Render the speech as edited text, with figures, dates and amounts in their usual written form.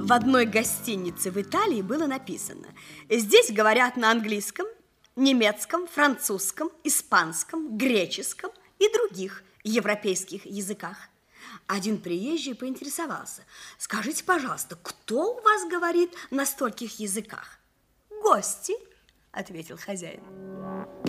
В одной гостинице в Италии было написано: здесь говорят на английском, немецком, французском, испанском, греческом и других европейских языках. Один приезжий поинтересовался: скажите, пожалуйста, кто у вас говорит на стольких языках? Гости, ответил хозяин.